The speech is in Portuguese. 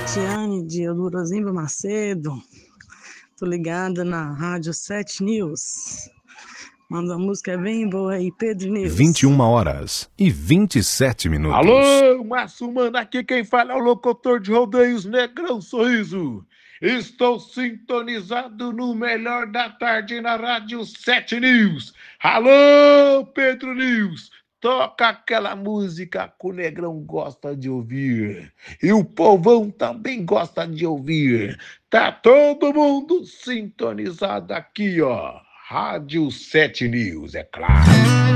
Tiane de Eldorozimba Macedo. Tô ligada na Rádio 7 News. Manda uma música bem boa aí, Pedro News. 21h27. Alô, Massumana, aqui quem fala é o locutor de rodeios Negrão Sorriso. Estou sintonizado no melhor da tarde na Rádio 7 News. Alô, Pedro News. Toca aquela música que o Negrão gosta de ouvir. E o povão também gosta de ouvir. Tá todo mundo sintonizado aqui, ó. Rádio 7 News, é claro.